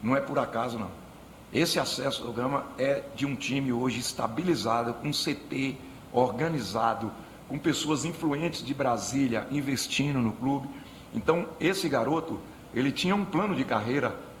não é por acaso, não. Esse acesso ao Gama é de um time hoje estabilizado, com CT organizado, com pessoas influentes de Brasília investindo no clube. Então, esse garoto, ele tinha um plano de carreira